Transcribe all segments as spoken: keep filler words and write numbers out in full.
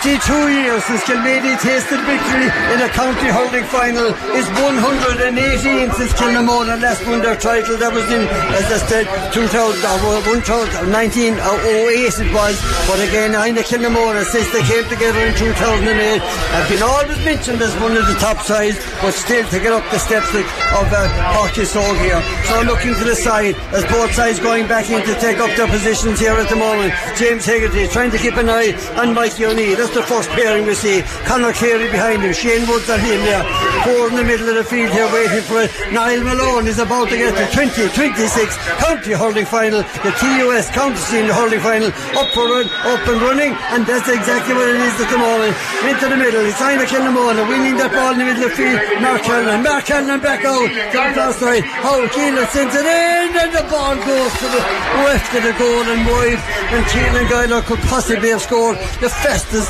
fifty-two years since Kilmaley tasted victory in a county hurling final. It's one hundred eighteen since Kilnamona last won their title. That was in, as I said, two thousand, nineteen oh eight it was. But again, Aina Kilnamona, since they came together in two thousand eight, have been always mentioned as one of the top sides, but still to get up the steps of uh, hockey so here. So looking to the side, as both sides going back in to take up their positions here at the moment. James Hegarty trying to keep an eye on Mikey O'Neill. That's the first pairing we see. Conor Carey behind him, Shane Woods on him there. Four in the middle of the field here waiting for it. Niall Malone is about to get the twenty twenty-six county hurling final. The T U S county senior hurling final up for run, up and running, and that's exactly what it is at the moment. Into the middle, it's Aina Kilnamona winning that ball in the middle of the field. Mark Callan, Mark Callan back out to the far side. Howard Keelan sends it in, and the ball goes to the left of the goal and wide, and Keelan Guyler could possibly have scored the fastest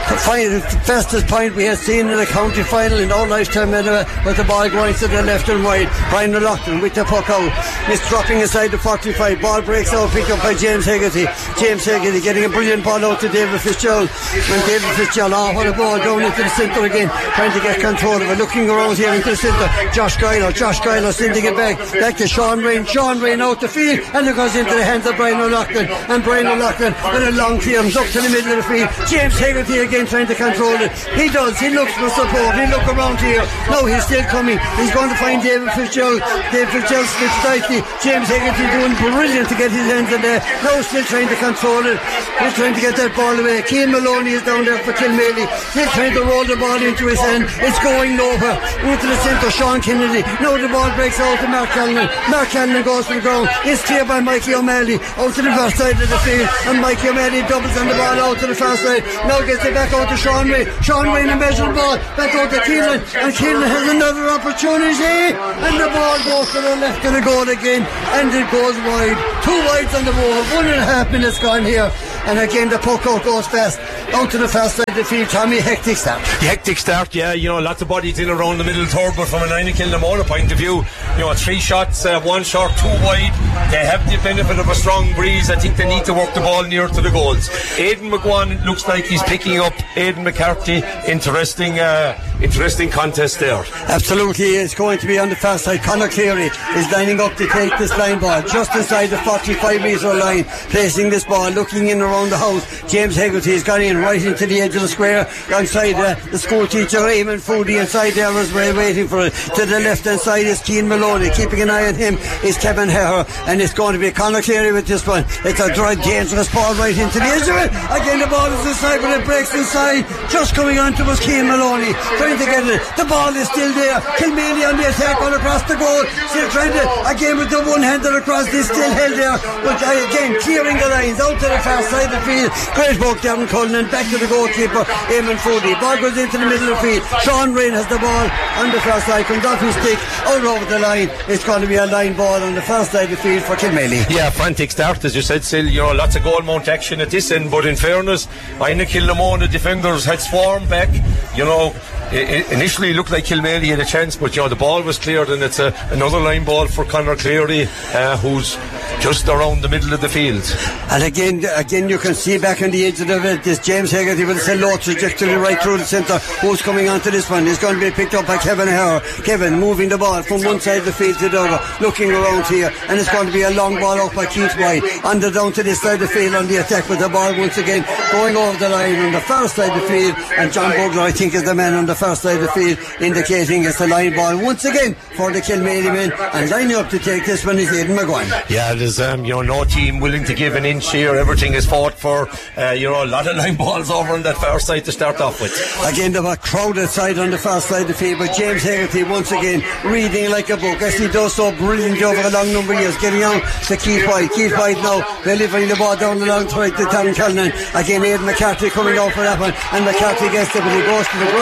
the fastest point we have seen in the county final in our lifetime anyway, with the ball going to the left and right. Brian O'Loughlin with the puck out, he's dropping inside the forty-five, ball breaks out, picked up by James Hegarty. James Hegarty getting a brilliant ball out to David Fitzgerald, and David Fitzgerald, oh what a ball down into the centre again, trying to get control of it, looking around here into the centre. Josh Guyler, Josh Guyler sending it back, back to Sean Rain, Sean Rain out the field, and it goes into the hands of Brian O'Loughlin, and Brian O'Loughlin with a long clearance up to the middle of the field. James Hegarty again trying to control it. He does, he looks for support, he look around here. No, he's still coming, he's going to find David Fitzgerald. David Fitzgerald slips tightly. James Hegarty doing brilliant to get his hands in there. Now still trying to control it, he's trying to get that ball away. Cian Maloney is down there for Kilmaley, still trying to roll the ball into his hand. It's going nowhere, into the centre. Sean Kennedy, now the ball breaks out to Mark Callan. Mark Callan goes to the ground, it's cleared by Mikey O'Malley out to the far side of the field, and Mikey O'Malley doubles on the ball out to the far side. Now gets it back out to Sean Ray. Sean Ray in a measured ball back out to Keelan, and Keelan has another opportunity, and the ball goes to the left of the goal again, and it goes wide. Two wides on the ball, one and a half minutes gone here, and again the puck out goes fast out to the far side of the field. Tommy, hectic start. Hectic start, yeah, you know, lots of bodies in around the middle third, but from a Aina Kilnamona point of view, you know, three shots, uh, one short, two wide. They have the benefit of a strong breeze. I think they need to work the ball near to the goals. Aidan McGuan looks like he's picking up Aidan McCarthy. Interesting uh, interesting contest there. Absolutely, it's going to be on the far side. Conor Cleary is lining up to take this line ball just inside the forty-five metre line, placing this ball, looking in around the house. James Hegarty has gone in right into the edge of the square, alongside uh, the school teacher Eamon Foodie inside there as well, waiting for it. To the left hand side is Cian Maloney, keeping an eye on him is Kevin Herr, and it's going to be Conor Cleary with this one. It's a dry, dangerous ball right into the edge of it. Again the ball is inside, but it breaks inside. Just coming on to us Cian Maloney, trying to get it. The ball is still there. Kilmaley on the attack all across the goal, still trying to, again with the one-hander across, they still held there, but uh, again clearing the lines out to the far side of the field. Great work, Darren Cullen, and back to the goalkeeper Eamon Foodie. Ball goes into the middle of the field. Sean Rain has the ball on the far side, comes off his stick out over the line. It's going to be a line ball on the far side of the field for Kilmaley. Yeah, frantic start as you said, Sil. You know, lots of goal mount action at this end, but in fairness, Aina Kilnamona defenders had swarmed back. You know, it initially looked like Kilmaley had a chance, but you know the ball was cleared, and it's a, another line ball for Conor Cleary, uh, who's just around the middle of the field. And again, again you can see back on the edge of it, this James Hegarty with a low trajectory right through the centre. Who's coming onto this one? He's going to be picked up by Kevin Herr. Kevin moving the ball from one side of the field to the other, looking around here, and it's going to be a long ball out by Keith White, under down to this side of the field on the attack, with the ball once again going over the line on the far side of the field, and John Bugler I think is the man on the far side of the field, indicating it's a line ball once again for the Kilmaley men, and lining up to take this one is Aidan McGuan. Yeah, there's um, you know, no team willing to give an inch here. Everything is fought for. Uh, you know, a lot of line balls over on that far side to start off with. Again, there was a crowded side on the far side of the field, but James Hegarty once again reading like a book, as he does so brilliantly over a long number of years, getting on to Keith White. Keith White now delivering the ball down the long track to Tom Callan. Again, Aidan McCarthy coming out for that one, and McCarthy gets it, but he goes to the ground. He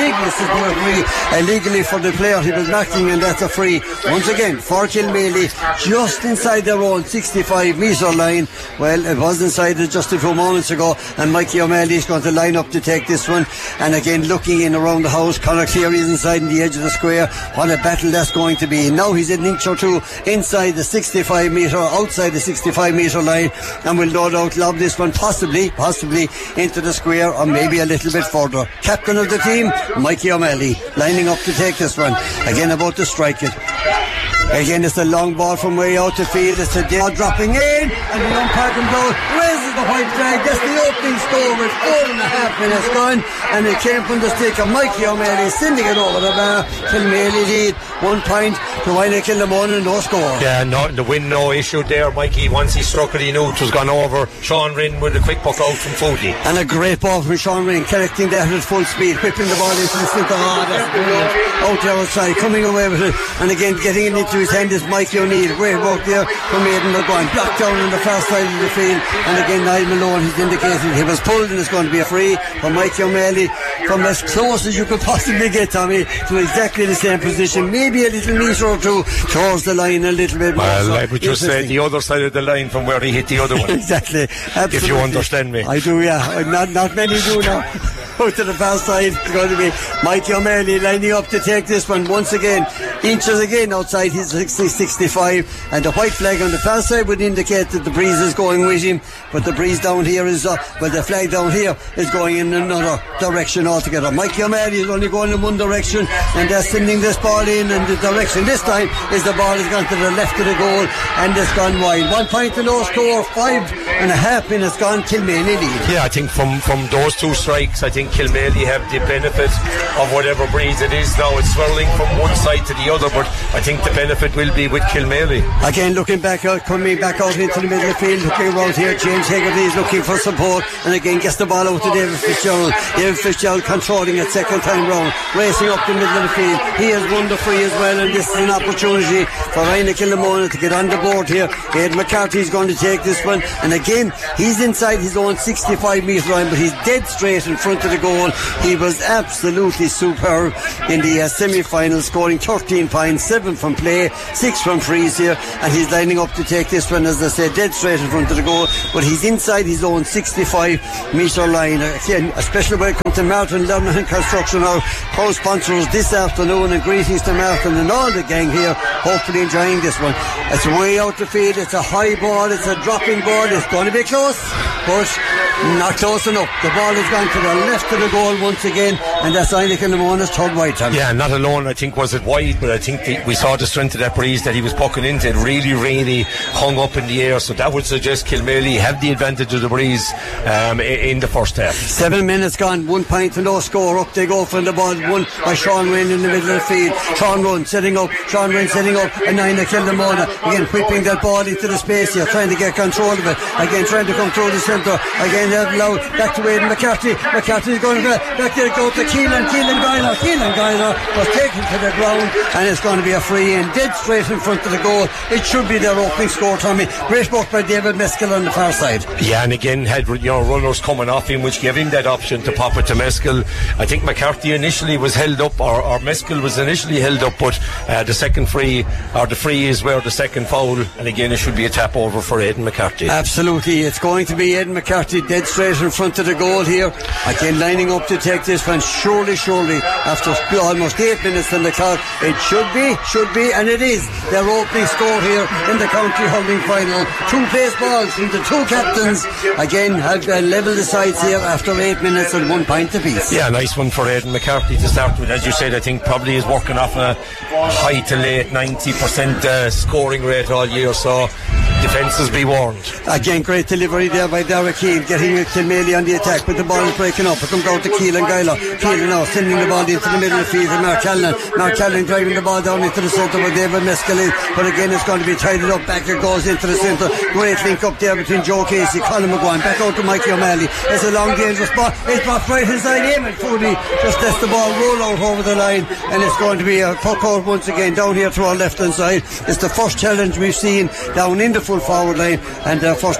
Ignis is the referee, illegally for the player he was knocking, and that's a free once again for Kilmaley, just inside their own sixty-five metre line. Well, it was inside it just a few moments ago, and Mikey O'Malley is going to line up to take this one. And again, looking in around the house, Conor Cleary is inside in the edge of the square. What a battle that's going to be. Now he's an inch or two inside the sixty-five metre, outside the sixty-five metre line, and will no doubt lob this one possibly, possibly into the square, or maybe a little bit further. Captain of the team, Mikey O'Malley, lining up to take this one. Again, about to strike it. Again, it's a long ball from way out the field. It's a ball dropping in, and the umpire comes out, raises the white flag. That's the opening score with four and a half minutes gone, and it came from the stick of Mikey O'Malley, sending it over the bar. Kilmaley lead one point to Wynne Kilnamona, and no score. Yeah, no, the win, no issue there. Mikey, once he struck it, he knew it was gone over. Sean Rinn with a quick puck out from Foodley, and a great ball from Sean Rinn, collecting that at full speed, whipping the ball into the centre. Oh, that's brilliant. Out there outside, coming away with it, and again getting it into his hand is Mikey O'Neill. Great work there from Aidan McGuire, blocked down on the far side of the field, and again Niall Malone has indicated he was pulled, and it's going to be a free for Mikey O'Malley from as close as you could possibly get, Tommy, to exactly the same position, maybe a little metre or two towards the line a little bit more. Well, so I would just say the other side of the line from where he hit the other one. Exactly, absolutely. If you understand me. I do, yeah. Not, not many do now. Out to the far side, it's going to be Mikey O'Malley lining up to take this one once again, inches again outside his sixty sixty-five, and the white flag on the far side would indicate that the breeze is going with him, but the breeze down here is uh, well, the flag down here is going in another direction altogether. Mikey O'Malley is only going in one direction, and they're sending this ball in, and the direction this time is the ball has gone to the left of the goal, and it's gone wide. One point to no score, five and a half minutes gone, Kilmaley lead. Yeah, I think from, from those two strikes, I think Kilmaley have the benefit of whatever breeze it is now. It's swirling from one side to the other, but I think the benefit will be with Kilmaley. Again, looking back out, coming back out into the middle of the field, looking around here, James Hegarty is looking for support, and again gets the ball out to David Fitzgerald. David Fitzgerald controlling it second time round, racing up the middle of the field. He has won the free as well, and this is an opportunity for Wynne Kilnamona to get on the board here. Ed McCarthy is going to take this one, and again, he's inside his own sixty-five metre line, but he's dead straight in front of the goal. He was absolutely superb in the uh, semi-final, scoring thirteen points, seven from play, six from frees here, and he's lining up to take this one, as I said, dead straight in front of the goal, but he's inside his own sixty-five metre line. Again, a special welcome to Martin Lernahan Construction, our co-sponsors this afternoon, and greetings to Martin and all the gang here, hopefully enjoying this one. It's way out the field, it's a high ball, it's a dropping ball, it's going to be close, but not close enough. The ball has gone to the left of the goal once again, and that's Wynne Kilnamona's third wide time. Yeah, not alone, I think, was it wide, but I think the, we saw the strength of that breeze that he was pucking into. It really, really hung up in the air, so that would suggest Kilmaley have the advantage of the breeze um, in the first half. Seven minutes gone, one point to no score. Up they go from the ball, one by Sean Rinn in the middle of the field. Sean Rinn setting up, Sean Rinn setting up, and Wynne Kilnamona again whipping that ball into the space here, trying to get control of it, again trying to come through the centre, again loud back to Aidan McCarthy. McCarthy is going to back there, go to Keelan, Keelan Guyler, Keelan Guyler was taken to the ground, and it's going to be a free in, dead straight in front of the goal. It should be their opening score, Tommy. Great work by David Meskel on the far side. Yeah, and again had, you know, runners coming off him, which gave him that option to pop it to Meskel. I think McCarthy initially was held up, or, or Meskel was initially held up, but uh, the second free, or the free is where the second foul, and again it should be a tap over for Aidan McCarthy. Absolutely, it's going to be Aidan McCarthy dead straight in front of the goal here, again lining up to take this one. Surely, surely after almost eight minutes on the clock, it should be, should be, and it is their opening score here in the county hurling final. Two place balls from the two captains, again have uh, level the sides here after eight minutes and one point apiece. Yeah, nice one for Aidan McCarthy to start with. As you said, I think probably is working off a high to late ninety percent uh, scoring rate all year, so defences be warned. Again, great delivery there by Derek Keane, getting Kilmaley on the attack, but the ball is breaking up. It comes out to Keelan Guyler. Keelan now sending the ball into the middle of the field to Mark Callan. Mark Callan driving the ball down into the centre where David Meskel is, but again it's going to be tidied up. Back it goes into the centre. Great link up there between Joe Casey, Colin McGuire, back out to Mikey O'Malley. It's a long dangerous ball. It's brought right inside him, and Foodie just lets the ball roll out over the line, and it's going to be a puck out once again down here to our left hand side. It's the first challenge we've seen down in the full forward line, and the first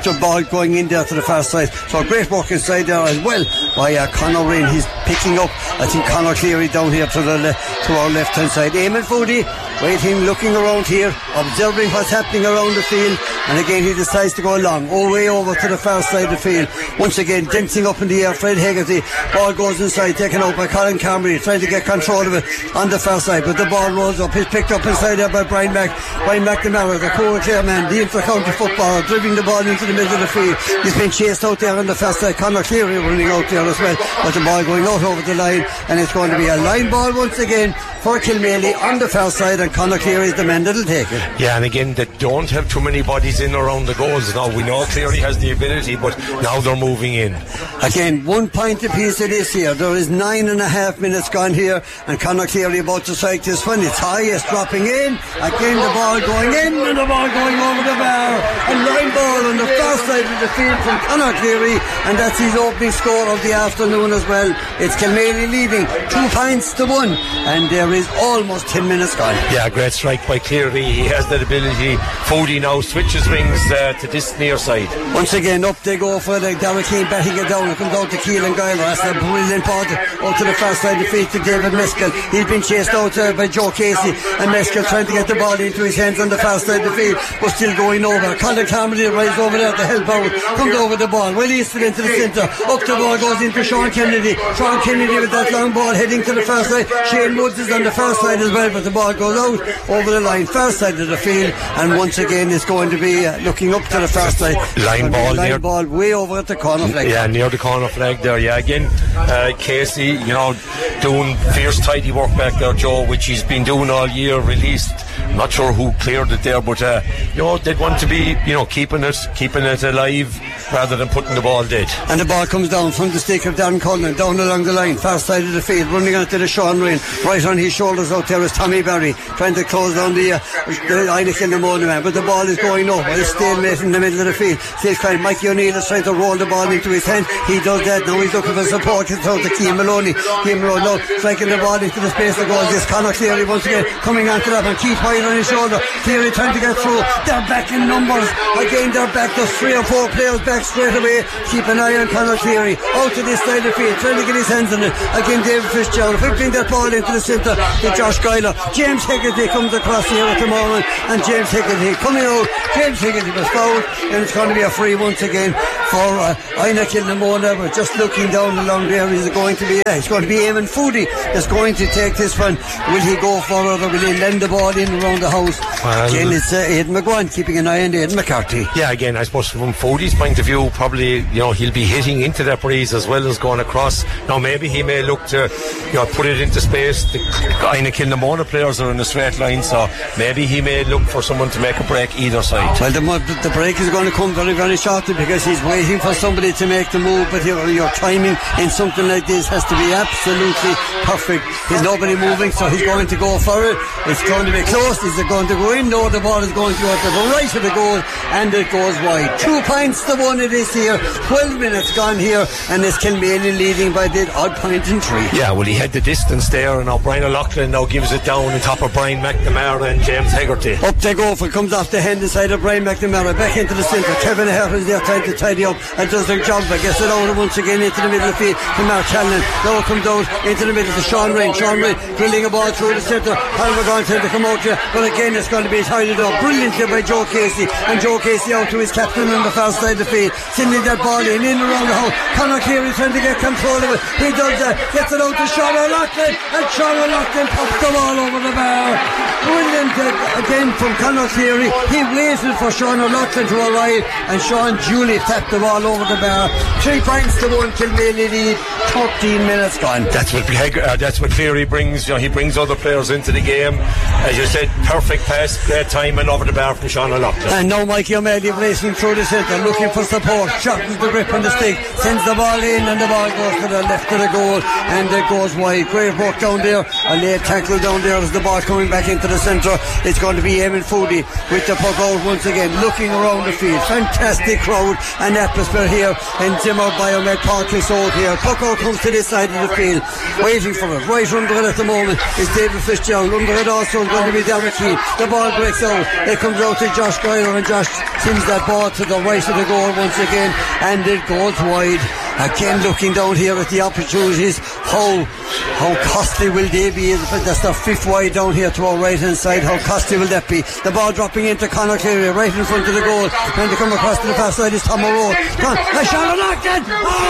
the ball going in there to the far side. So great work inside there as well by uh, Conor Rain. He's picking up, I think, Conor Cleary down here to the le- to our left hand side. Eamon Foodie waiting, looking around here, observing what's happening around the field, and again he decides to go along, all way over to the far side of the field. Once again dancing up in the air, Fred Hegarty. Ball goes inside, taken out by Colin Carmody, trying to get control of it on the far side, but the ball rolls up. He's picked up inside there by Brian Mac Brian McNamara, the Cora Clare man, the inter-county footballer, driving the ball into the middle of the field. He's been chased out there on the far side. Conor Cleary running out there as well, but the ball going out over the line, and it's going to be a line ball once again for Kilmaley on the far side, and Conor Cleary is the man that'll take it. Yeah, and again, they don't have too many bodies in around the goals now. We know Cleary has the ability, but now they're moving in. Again, one point apiece it is here. There is nine and a half minutes gone here, and Conor Cleary about to strike this one. It's high, it's dropping in. Again, the ball going in, and the ball going over the bar. A line ball on the far side of the field from Conor Cleary, and that's his opening score of the afternoon as well. It's Kilmaley leading two points to one, and there is almost ten minutes gone. Yeah, great strike by Cleary. He has that ability. Foodie now switches wings uh, to this near side. Once again, up they go for the Derek Keane batting it down. It comes out to Keelan Guyler. That's a brilliant ball out to the far side of the field to David Meskel. He's been chased out uh, by Joe Casey, and Meskel trying to get the ball into his hands on the far side of the field, but still going over. Colin Carmody rides over there to help out. Comes over the ball, released it into the centre. Up the ball goes into Sean Kennedy. Sean Kennedy with that long ball heading to the far side. Shane Woods is on the far side as well, but the ball goes out over the line, far side of the field, and once again it's going to be uh, looking up to the far side. Line ball, line near, ball way over at the corner flag. Yeah, near the corner flag there. Yeah, again, uh, Casey, you know, doing fierce tidy work back there, Joe, which he's been doing all year. Released, I'm not sure who cleared it there, but uh, you know, they'd want to be, you know, keeping it, keeping it alive rather than putting the ball dead. And the ball comes down from the stick of Darren Cullen, down along the line, far side of the field, running onto the Sean Rain. Right on his shoulders out there is Tommy Barry, trying to close down the uh, the Irish in the morning man, but the ball is going up. It's stalemate in the middle of the field. Still trying. Mikey O'Neill is trying to roll the ball into his hand. He does that. Now he's looking for support. It's out to Keane Maloney. Keane Maloney now striking the ball into the space of goals. This Conor Cleary once again coming onto that, and Keith White on his shoulder. Cleary trying to get through. They're back in numbers. Again, they're back. There's three or four players back straight away. Keep an eye on Conor Cleary. Out to this side of the field, trying to get his hands on it. Again, David Fitzgerald whipping that ball into the centre to Josh Guyler. James Hegarty comes across here at the moment, and James Hegarty coming out. James Hegarty was fouled, and it's going to be a free once again for uh, Aina Kilnamona. We're just looking down along there. Is it going to be? Uh, it's going to be Eamon Foodie that's going to take this one. Will he go forward, or will he lend the ball in around the house? Well, again, it's uh, Aidan McGuan keeping an eye on Aidan McCarthy. Yeah, again, I suppose from Foodie's point of view, probably, you know, he'll be hitting into that breeze as well as going across. Now, maybe he may look to, you know, put it into space. The Aina Kilnamona players are in a straight line, so maybe he may look for someone to make a break either side. Well, the, the break is going to come very, very shortly, because he's waiting for somebody to make the move, but your, your timing in something like this has to be absolutely perfect. There's nobody moving, so he's going to go for it. It's going to be close. Is it going to go in? No, the ball is going to go to the right of the goal, and it goes wide. Two points to one it is here. Twelve minutes gone here, and it's Kilmaley leading by the odd point in three. Yeah, well, he had the distance there, and now Brian O'Loughlin now gives it down on top of Brian McNamara and James Hegarty. Up they go. It comes off the hand inside of Brian McNamara, back into the centre. Kevin Hare is there trying to tidy up and does their job. But gets it over once again into the middle of the field to Mark Challen. Now it comes out into the middle to Sean Rain. Sean Rain drilling a ball through the centre. Palmer going to come out here, but again it's going to be tidied up brilliantly by Joe Casey, and Joe Casey out to his captain on the far side of the field, sending that ball in, in around the house. Conor Cleary trying to get control of it. He does that, gets it out to Sean O'Loughlin, and Sean O'Loughlin pops the ball over the bar. Brilliant uh, again from Conor Cleary. He waited for Sean O'Loughlin to arrive, and Sean Julie tapped the ball over the bar. Three points to one, Kilmaley lead. thirteen minutes gone. That's what uh, that's what Cleary brings. You know, he brings other players into the game. As you said, perfect pass, great time, and over the bar from Sean O'Loughlin. And now Mikey O'Malley racing through the centre, looking for support. Shortens the grip on the stick, sends the ball in, and the ball goes to the left of the goal, and it goes wide. Great work down there. A late tackle down there as the ball coming back into the centre. It's going to be Eamon Foodie with the puck out once again, looking around the field. Fantastic crowd and atmosphere here in Zimmer Biomed Park is out here. Puck out comes to this side of the field, waiting for it. Right under it at the moment is David Fitzgerald. Under it also is going to be Darren Keane. The ball breaks out. It comes out to Josh Guyler, and Josh sends that ball to the right of the goal once again, and it goes wide. Again, looking down here at the opportunities, how how costly will they be? That's the fifth wide down here to our right hand side. How costly will that be? The ball dropping into Conor Cleary right in front of the goal, and to come across to the far side is Tom O'Rourke. A shot on Lockton.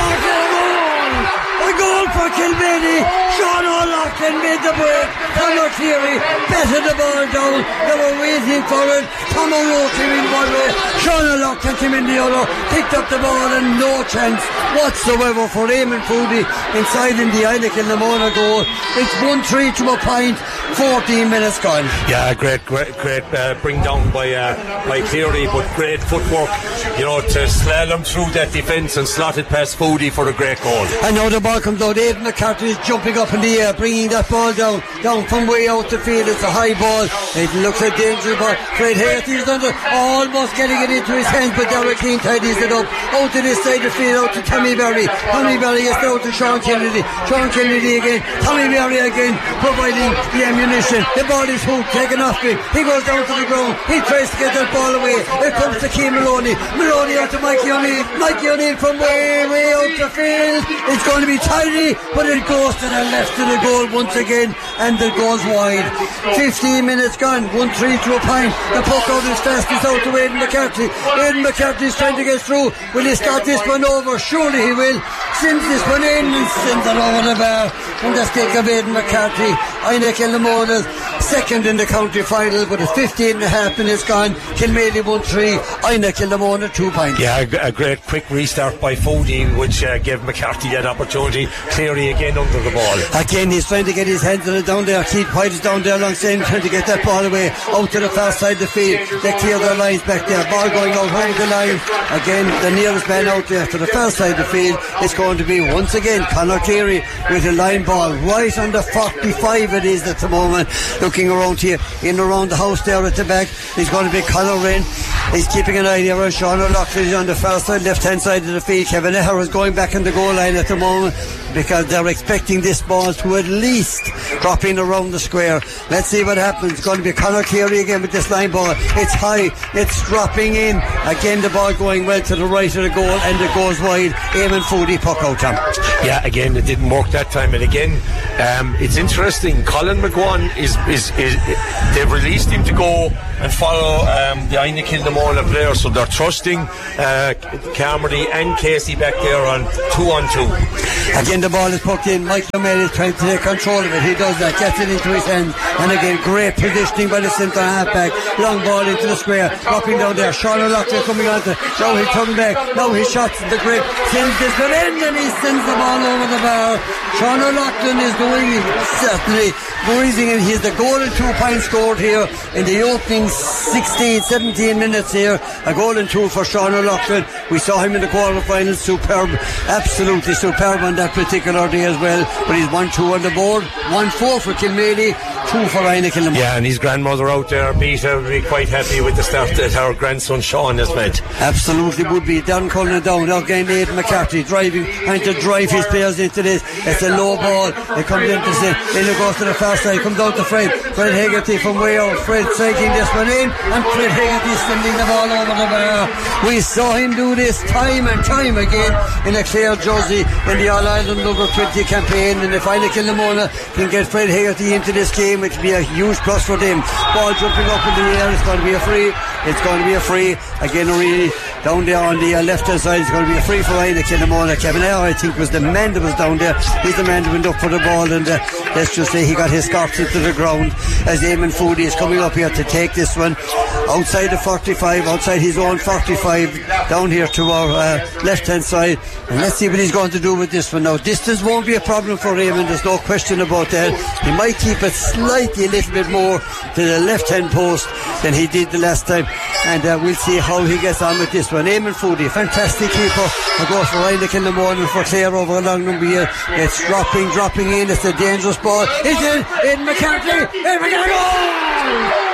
A goal for Kilmeny. Sean O'Loughlin made the break. Conor Cleary batted the ball down. They were waiting for it. Tom O'Rourke came in one way. Sean O'Loughlin came in the other. Picked up the ball and no chance whatsoever for Eamon Foodie inside in the Inagh-Kilnamona goal. It's one three to a point. fourteen minutes gone. Yeah, great, great, great uh, bring down by uh, by Cleary, but great footwork, you know, to slalom through that defence and slot it past Foodie for a great goal. And now the ball comes out. Aidan McCarthy is jumping up in the air, bringing that ball down, down from way out the field. It's a high ball. It looks a dangerous ball. Fred Hagerty is under, almost getting it into his hands, but Derek Keane tidies it up. Out to this side of the field, out to Tommy Berry. Tommy Berry gets down to Sean Kennedy. Sean Kennedy again. Tommy Berry again, providing the ammunition. The ball is hooked, taken off him. He goes down to the ground. He tries to get that ball away. It comes to Keane Maloney. Maloney out to Mikey O'Neill. Mikey O'Neill from way, way out the field. It's going to be tidy, but it goes to the left of the goal once again, and it goes wide. fifteen minutes gone. one three to a point. The puck out as fast as out to Aidan McCarthy. Aidan McCarthy is trying to get through. Will he start this one over? Surely he will. Sends this one in and sends it over the bar. And the stick of Aidan McCarthy. Inagh-Kilnamona second in the county final, but it's fifteen and a half minutes gone. Kilmaley one three, Inagh-Kilnamona two points. Yeah, a, a great quick restart by Foodie, which uh, gave McCarthy that opportunity. Cleary again under the ball. Again, he's trying to get his hands on it down there. Keith White is down there alongside him, trying to get that ball away out to the far side of the field. They clear their lines back there. Ball going out over the line. Again, the nearest man out there to the far side of the field is going to be once again Conor Cleary with a line ball right on the forty-five it is at the moment. Looking around here, in around the house there at the back, he's going to be Conor Wren. He's keeping an eye there on Sean O'Loughlin. He's on the far side, left hand side of the field. Kevin Ehar is going back in the goal line at the moment because they're expecting this ball to at least drop in around the square. Let's see what happens. It's going to be Conor Cleary again with this line ball. It's high, it's dropping in. Again, the ball going well to the right of the goal, and it goes wide. Eamon Foodie puck out, Tom. Yeah, again, it didn't work that time. And again, um, it's interesting. Colin McGuan is, is, is, they've released him to go and follow um, the Inagh-Kilnamona players, so they're trusting uh, Carmody and Casey back there on two on two. Again, the ball is poked in. Mike Lemay is trying to take control of it. He does that, gets it into his hands, and again, great positioning by the centre halfback. Long ball into the square, dropping down there. Sean O'Loughlin coming on to, now he's coming back, now he shots the grip, sends this one in, and he sends the ball over the bar. Sean O'Loughlin is going certainly breezing, and he's the goal and two points scored here in the opening sixteen, seventeen minutes here. A goal and two for Sean O'Loughlin. We saw him in the quarterfinals, superb, absolutely superb on that particular day as well. But he's one two on the board, one four for Kilmaley, two for Inagh-Kilnamona. Yeah, and his grandmother out there, Peter, will be quite happy with the start that our grandson Sean has made. Absolutely would be. Down Cullen down. Now again, Aidan McCarthy driving, trying to drive his players into this. It's a low ball. It comes into the, then it goes to the far side, comes out to Fred. Fred Hagerty from way out. Fred taking this one in, and Fred Hagerty sending the ball over the bar. We saw him do this time and time again in a clear jersey in the All-Ireland number twenty campaign, and if Inagh-Kilnamona can get Fred Hagerty into this game, it will be a huge plus for them. Ball jumping up in the air, it's going to be a free. It's going to be a free. Again, really down there on the uh, left-hand side, it's going to be a free for Inagh-Kilnamona. Kevin Eyre, I think, was the man that was down there. He's the man that went up for the ball, and uh, let's just say he got his scarps into the ground as Eamon Foodie is coming up here to take this one outside the forty-five, outside his own forty-five, down here to our uh, left-hand side. And let's see what he's going to do with this one now. Distance won't be a problem for Eamon, there's no question about that. He might keep it slightly a little bit more to the left-hand post than he did the last time, and uh, we'll see how he gets on with this one. Eamon Foodie, fantastic keeper. It goes for Inagh-Kilnamona for Clare over a long number here. It's dropping, dropping in. It's a dangerous ball. It's in, in McCarthy. In McCarthy. Goal!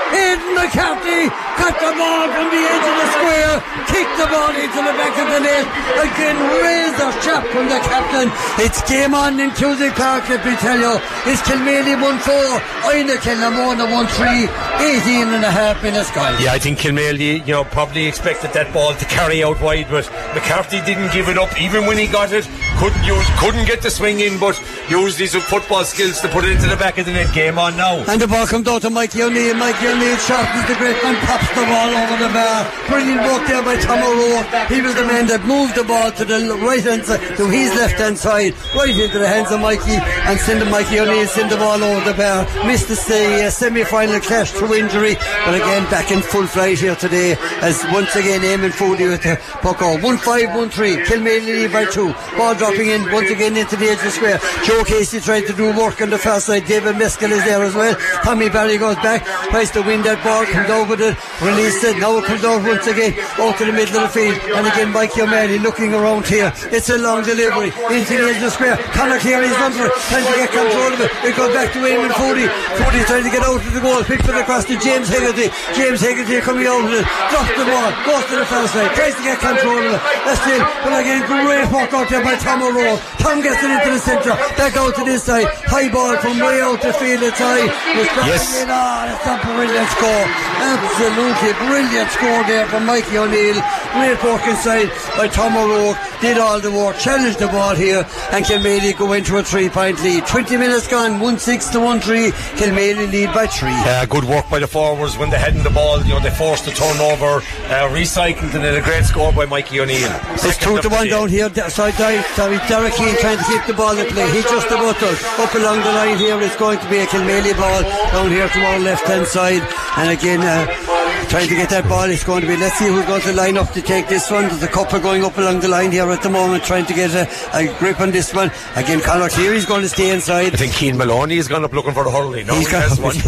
Aidan McCarthy got the ball from the edge of the square, kicked the ball into the back of the net. Again, razor sharp from the captain. It's game on in Cusack Park, let me tell you. It's Kilmaley one four, Oina Kilnamona one three, eighteen and a half minutes gone. Yeah, I think Kilmaley, you know, probably expected that ball to carry out wide, but McCarthy didn't give it up. Even when he got it, couldn't use, couldn't get the swing in, but used his football skills to put it into the back of the net. Game on now. And the ball comes out to Mikey O'Neill. Mikey O'Neill sharpens the great man, pops the ball over the bar. Brilliant work there by Tom O'Rourke. He was the man that moved the ball to the right hand side, to his left hand side, right into the hands of Mikey, and send the Mikey O'Neill send the ball over the bar. Missed the uh, semi-final clash through injury, but again back in full flight here today, as once again Eamon Foley with the puck out. one five one three, Kilmaley lead by two. Ball dropping in once again into the edge of the square. Joe Casey tried to do work on the far side. David Mescal is there as well. Tommy Barry goes back, tries to win that ball, comes over it, released it. Now it comes out once again out to the middle of the field, and again Mikey O'Malley looking around here. It's a long delivery into the edge of the square. Conor Cleary's number, trying to get control of it. It goes back to Eamon Foley. Foley trying to get out of the goal, picked it across to James Hegarty. James Hegarty coming out of it, drops the ball, goes to the far side, tries to get control of it. That's still, but again great work out there by Tom O'Rourke. Tom gets it into the centre, back out to this side, high ball from way out the field. It's high. Yes. In. Oh, that's a brilliant score. Absolutely brilliant score there from Mikey O'Neill. Great work inside by Tom O'Rourke. Did all the work, challenged the ball here, and Kilmaley go into a three-point lead. twenty minutes gone, one six to one three. Kilmaley lead by three. Uh, good work by the forwards when they had the ball. You know, they forced the turnover, uh, recycled, and then a great score by Mikey O'Neill. It's two to one down here. Side dive. Sorry, Derek Keane trying to keep the ball in play. He just about does. Up along the line here. It's going to be a Kilmaley ball down here to our left-hand side, and again. Uh, Trying to get that ball, it's going to be, let's see who's going to line up to take this one. There's a couple going up along the line here at the moment, trying to get a, a grip on this one. Again, Conor Cleary's going to stay inside. I think Keane Maloney has gone up looking for the hurley. No, he's he has one.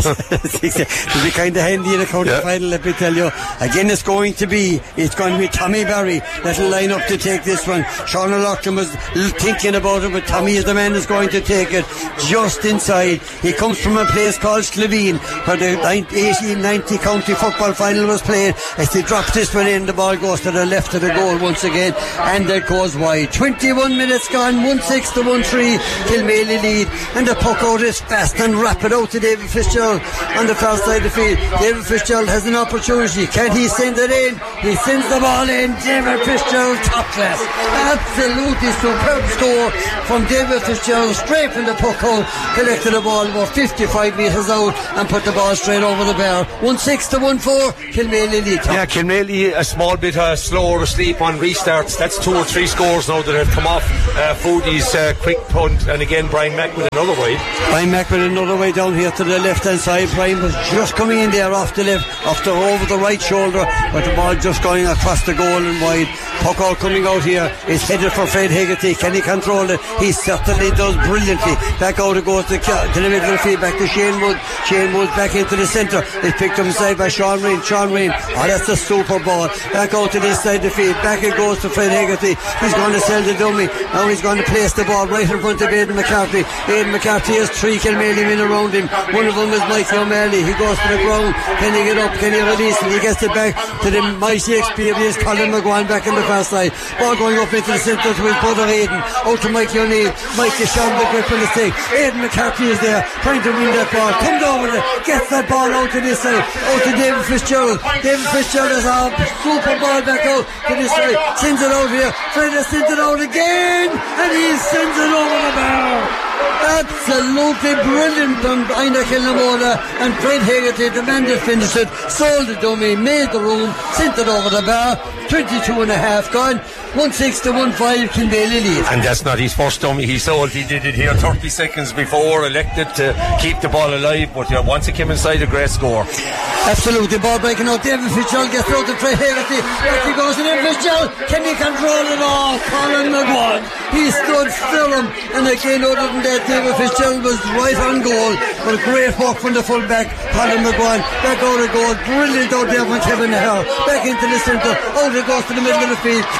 It'll be kind of handy in a county yeah. final, let me tell you. Again, it's going to be, it's going to be Tommy Barry that'll line up to take this one. Sean O'Loughlin was thinking about it, but Tommy is the man that's going to take it just inside. He comes from a place called Sleveen, where the eighteen ninety county football final was played. As he drops this one in, the ball goes to the left of the goal once again, and it goes wide. twenty-one minutes gone, one six to one three, Kilmaley lead, and the puck out is fast and rapid out to David Fitzgerald on the far side of the field. David Fitzgerald has an opportunity. Can he send it in? He sends the ball in. David Fitzgerald, top class. Absolutely superb score from David Fitzgerald, straight from the puck out, collected the ball about fifty-five metres out and put the ball straight over the bar. one six to one four, Kilmaley lead. Yeah, Kilmaley a small bit uh, slower asleep on restarts. That's two or three scores now that have come off. Uh, Foodie's uh, quick punt, and again Brian Mack with another way. Brian Mack with another way down here to the left hand side. Brian was just coming in there off the left, off the over the right shoulder, but the ball just going across the goal and wide. Puck out coming out here is headed for Fred Hegarty. Can he control it? He certainly does brilliantly. Back out it goes to, to the middle of the field, back to Shane Wood. Shane Wood back into the centre. It's picked up inside by Sean Rain. Sean Rain, oh, that's a super ball. Back out to this side of the field. Back it goes to Fred Hegarty. He's going to sell the dummy. Now he's going to place the ball right in front of Aidan McCarthy. Aidan McCarthy has three Kilmaley men around him. One of them is Mikey O'Malley. He goes to the ground. Can he get up? Can he release it? He gets it back to the mighty experienced Colin McGuan back in the far side. Ball going up into the centre to his brother Aidan. Out to Mikey O'Neill. Mikey shot the grip on the stick. Aidan McCarthy is there trying to win that ball. Comes over it. Gets that ball out to this side. Out to David Fitzgerald. David Fitzgerald has a super ball back out to this side. Sends it out here. Fred sends it out again. And he sends it over the bar. Absolutely brilliant from Oina Kilnamona, and Fred Hegarty, the man that finished it, sold the dummy, made the room, sent it over the bar. twenty-two and a half gone. one six to one five, Kilmaley lead. And that's not his first dummy he sold. He did it here thirty seconds before, elected to keep the ball alive, but uh, once it came inside, a great score. Absolutely, ball breaking out. David Fitzgerald gets out to Fred Hegarty. Back he goes, and then Fitzgerald, can he control it all? Colin McGuan, he stood still him, and again, other than that, David Fitzgerald was right on goal, but great work from the fullback, Colin McGuan. Back out it goes, brilliant out there from Kevin Hare. Back into the centre, out it goes to the middle of the field, trying to pick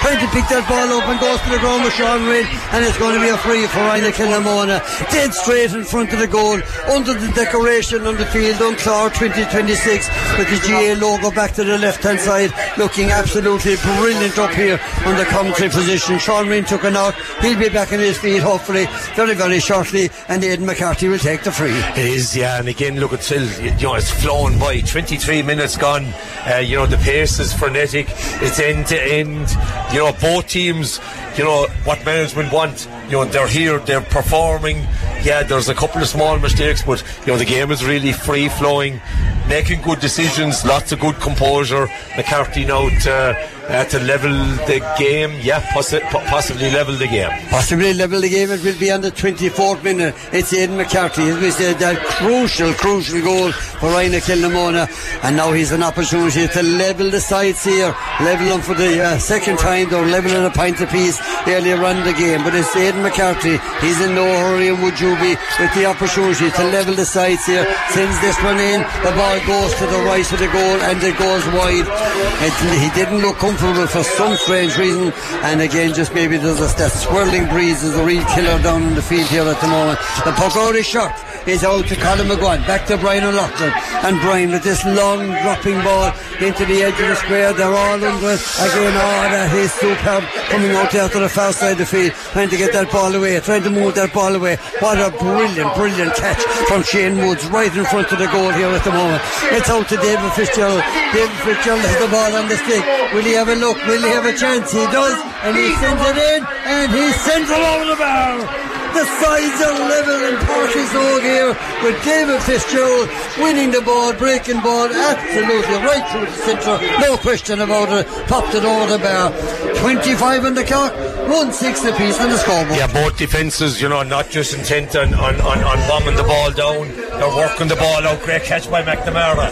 picked that ball up and goes to the ground with Sean Reid, and it's going to be a free for Ryan Kilnamona. Dead straight in front of the goal, under the decoration on the field, Unclar twenty twenty-six, with the G A logo back to the left hand side, looking absolutely brilliant up here on the commentary position. Sean Reid took a knock, he'll be back on his feet hopefully very very shortly, and Aidan McCarthy will take the free. It is, yeah, and again look at still, you know, it's flown by. Twenty-three minutes gone. Uh, you know, the pace is frenetic, it's end to end. You know, both teams, you know what management want, you know, they're here, they're performing. Yeah, there's a couple of small mistakes, but you know the game is really free flowing, making good decisions, lots of good composure. McCarthy now to, uh, to level the game. Yeah, possi- possibly level the game. Possibly level the game. It will be on the twenty-fourth minute. It's Aidan McCarthy. It was uh, that crucial, crucial goal for Ryan Kilnamona, and now he's an opportunity to level the sides here, level them for the uh, second time. They're leveling a point apiece earlier on in the game, but it's Aidan McCarthy. He's in no hurry, and would you be, with the opportunity to level the sides here. Sends this one in, the ball goes to the right of the goal, and it goes wide. And he didn't look comfortable for some strange reason, and again just maybe there's a, that swirling breeze is a real killer down in the field here at the moment. The puck out is shot, is out to Colin McGuan, back to Brian O'Loughlin, and Brian with this long dropping ball into the edge of the square. They're all under it again. Oh, that is superb, coming out there to the far side of the field, trying to get that ball away, trying to move that ball away. What a brilliant brilliant catch from Shane Woods right in front of the goal here at the moment. It's out to David Fitzgerald. David Fitzgerald has the ball on the stick. Will he have a look? Will he have a chance? He does, and he sends it in, and he sends it over the bar. The sides are level in Parky's Oak here, with David Fitzgerald winning the ball, breaking ball absolutely right through the centre, no question about it. Popped it over the bar. twenty-five on the clock, one six apiece on the scoreboard. Yeah, both defences, you know, not just intent on, on, on, on bombing the ball down, they're working the ball out. Great catch by McNamara.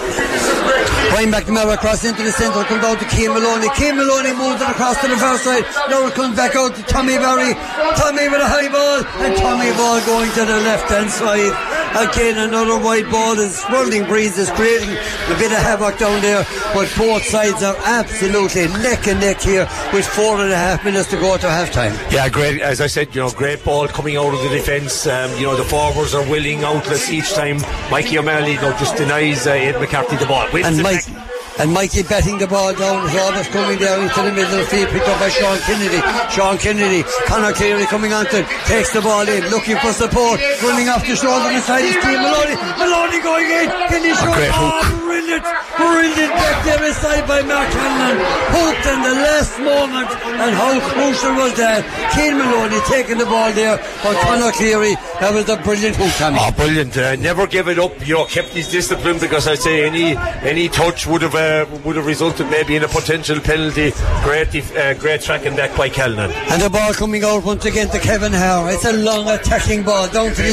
Brian McNamara across into the centre, comes out to Cian Maloney. Cian Maloney moves it across to the far side. Now it comes back out to Tommy Barry. Tommy with a high ball, and Tommy ball going to the left hand side. Again, another wide ball. The swirling breeze is creating a bit of havoc down there, but both sides are absolutely neck and neck here with four and a half minutes to go to half time. Yeah, great, as I said, you know, great ball coming out of the defence. Um, you know, the forwards are willing outlets each time. Mikey O'Malley, you know, just denies uh, Ed McCarthy the ball. And Mike And Mikey betting the ball down. Roberts coming down into the middle of the field, picked up by Sean Kennedy. Sean Kennedy, Conor Cleary coming on to, takes the ball in, looking for support, running off the shoulder inside his team. Maloney, Maloney going in. Can he shoot? Oh, brilliant, brilliant back there inside by Mark Hanlon. Hooked in the last moment, and how crucial was that? Cian Maloney taking the ball there for Conor Cleary. That was a brilliant hook, Tommy. Oh, brilliant. Uh, never give it up, you know, kept his discipline, because I'd say any any touch would have uh, would have resulted maybe in a potential penalty. Great def- uh, great tracking back by Callan. And the ball coming out once again to Kevin Howe. It's a long attacking ball down to the